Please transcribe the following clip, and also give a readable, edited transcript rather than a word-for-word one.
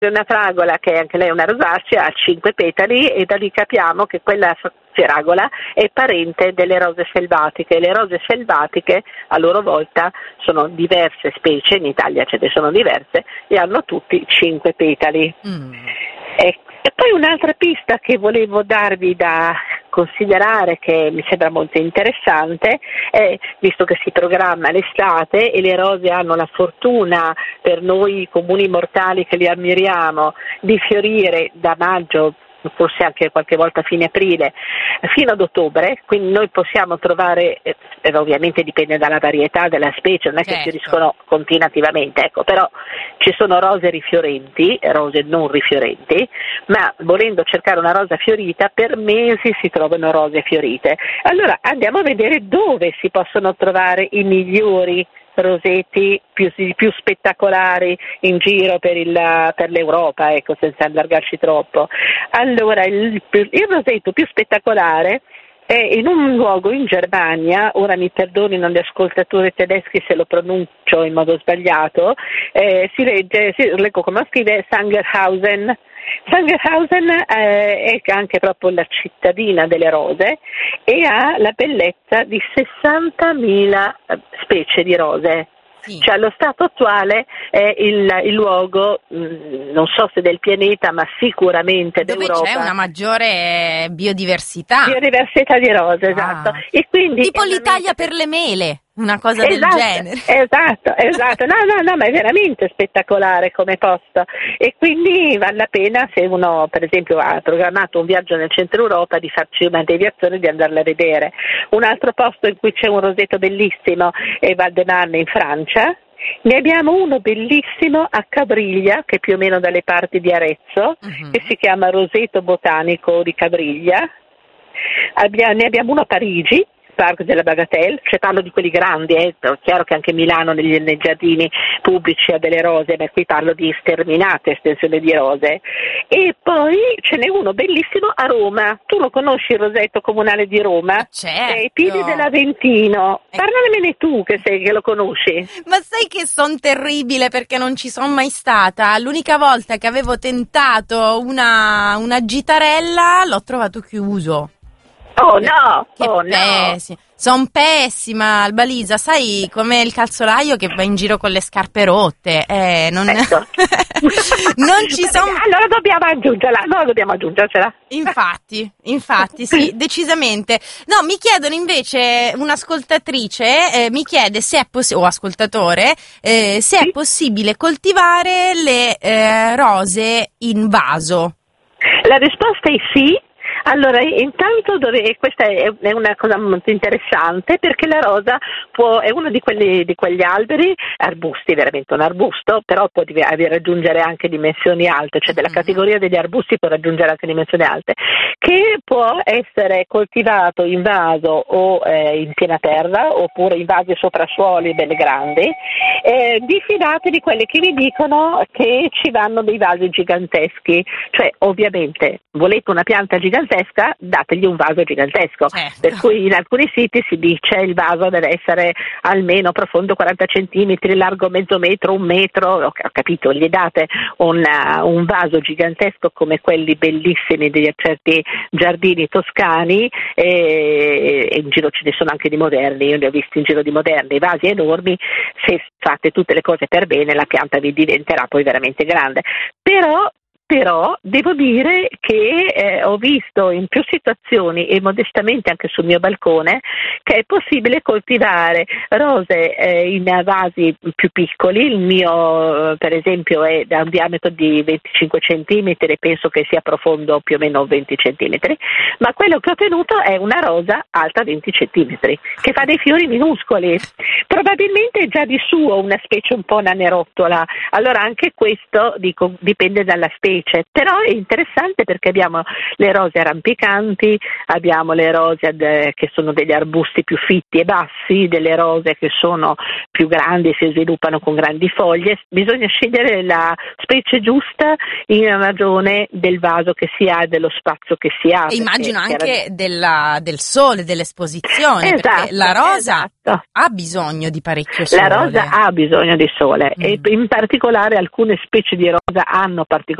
una fragola che anche lei è una rosacea, ha 5 petali e da lì capiamo che quella fragola è parente delle rose selvatiche. Le rose selvatiche a loro volta sono diverse specie, in Italia ce ne sono diverse e hanno tutti 5 petali. E poi un'altra pista che volevo darvi da considerare, che mi sembra molto interessante, è, visto che si programma l'estate e le rose hanno la fortuna, per noi comuni mortali che li ammiriamo, di fiorire da maggio, forse anche qualche volta a fine aprile, fino ad ottobre, quindi noi possiamo trovare, ovviamente dipende dalla varietà della specie, non è che fioriscono continuativamente, ecco, però ci sono rose rifiorenti, rose non rifiorenti, ma volendo cercare una rosa fiorita per mesi si trovano rose fiorite. Allora andiamo a vedere dove si possono trovare i migliori rosetti più spettacolari in giro per l'Europa, ecco, senza allargarci troppo. Allora il rosetto più spettacolare è in un luogo in Germania, ora mi perdonino gli ascoltatori tedeschi se lo pronuncio in modo sbagliato, leggo come scrive Sangerhausen. Sangerhausen è anche proprio la cittadina delle rose e ha la bellezza di 60.000 specie di rose. Sì. Cioè allo stato attuale è il luogo, non so se del pianeta, ma sicuramente dove d'Europa. C'è una maggiore biodiversità. Biodiversità di rose, esatto. E quindi tipo l'Italia per le mele, una cosa del genere. Esatto. No, ma è veramente spettacolare come posto. E quindi vale la pena, se uno per esempio ha programmato un viaggio nel centro Europa, di farci una deviazione, di andarla a vedere. Un altro posto in cui c'è un roseto bellissimo è Val de Marne in Francia. Ne abbiamo uno bellissimo a Cabriglia, che è più o meno dalle parti di Arezzo, che si chiama Roseto Botanico di Cabriglia. Ne abbiamo uno a Parigi, Parc de la Bagatelle, cioè parlo di quelli grandi, è chiaro che anche Milano nei giardini pubblici ha delle rose, ma qui parlo di sterminate estensioni di rose. E poi ce n'è uno bellissimo a Roma. Tu lo conosci il rosetto comunale di Roma? Certo. È i Pini dell'Aventino. Parlamene tu che lo conosci. Ma sai che son terribile perché non ci sono mai stata. L'unica volta che avevo tentato una gitarella l'ho trovato chiuso. Oh no! Pessima. Sono pessima, Albalisa, sai come il calzolaio che va in giro con le scarpe rotte, non ci sono. Allora dobbiamo aggiungercela. Infatti, sì, decisamente. No, mi chiedono invece, un'ascoltatrice mi chiede se è o ascoltatore, se è possibile coltivare le rose in vaso. La risposta è sì. Allora, intanto questa è una cosa molto interessante, perché la rosa è uno di quegli alberi, arbusti, veramente un arbusto, però può raggiungere anche dimensioni alte, cioè della categoria degli arbusti può raggiungere anche dimensioni alte, che può essere coltivato in vaso o in piena terra, oppure in vasi soprassuoli belli grandi. Diffidate di quelli che vi dicono che ci vanno dei vasi giganteschi, cioè ovviamente volete una pianta gigantesca, dategli un vaso gigantesco, per cui in alcuni siti si dice il vaso deve essere almeno profondo 40 centimetri, largo mezzo metro, 1 metro, ho capito, gli date un vaso gigantesco come quelli bellissimi di certi giardini toscani, e in giro ce ne sono anche di moderni, io li ho visti in giro di moderni, vasi enormi. Se fate tutte le cose per bene la pianta vi diventerà poi veramente grande, però devo dire che ho visto in più situazioni, e modestamente anche sul mio balcone, che è possibile coltivare rose in vasi più piccoli. Il mio per esempio è da un diametro di 25 centimetri e penso che sia profondo più o meno 20 centimetri, ma quello che ho ottenuto è una rosa alta 20 centimetri, che fa dei fiori minuscoli. Probabilmente è già di suo una specie un po' nanerottola, allora anche questo dipende dalla specie. specie, però è interessante perché abbiamo le rose arrampicanti, abbiamo le rose che sono degli arbusti più fitti e bassi, delle rose che sono più grandi, si sviluppano con grandi foglie. Bisogna scegliere la specie giusta in ragione del vaso che si ha e dello spazio che si ha. E immagino anche del sole, dell'esposizione, perché la rosa ha bisogno di parecchio sole. La rosa ha bisogno di sole e in particolare alcune specie di rosa hanno particolari